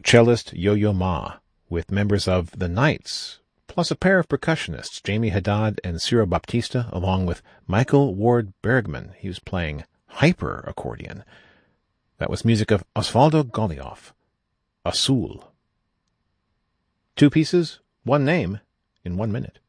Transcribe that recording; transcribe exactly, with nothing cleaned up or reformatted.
cellist Yo-Yo Ma, with members of the Knights, plus a pair of percussionists, Jamie Haddad and Ciro Baptista, along with Michael Ward Bergman. He was playing hyper accordion. That was music of Osvaldo Golijov, Azul. Two pieces, one name, in one minute.